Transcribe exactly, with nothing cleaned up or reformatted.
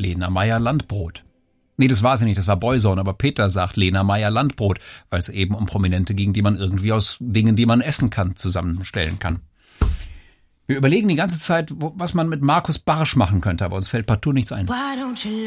Lena Meyer-Landrut. Nee, das war sie nicht, das war Boyzone, aber Peter sagt Lena Meyer-Landrut, weil es eben um Prominente ging, die man irgendwie aus Dingen, die man essen kann, zusammenstellen kann. Wir überlegen die ganze Zeit, was man mit Markus Barsch machen könnte, aber uns fällt partout nichts ein.